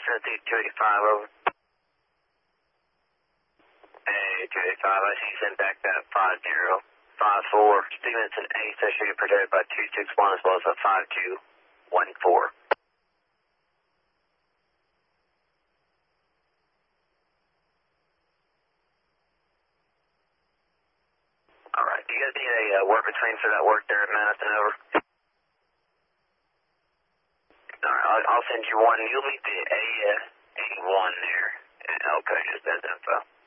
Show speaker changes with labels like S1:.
S1: Tennessee 285, over. Hey, 285, I see you sent back that 5054. Stevenson A, associated protected by 261 as well as a 5214. Alright, do you guys need a work between for that work there at Madison, over? Alright, I'll send you one. You'll meet the A81 there. Okay, just as info.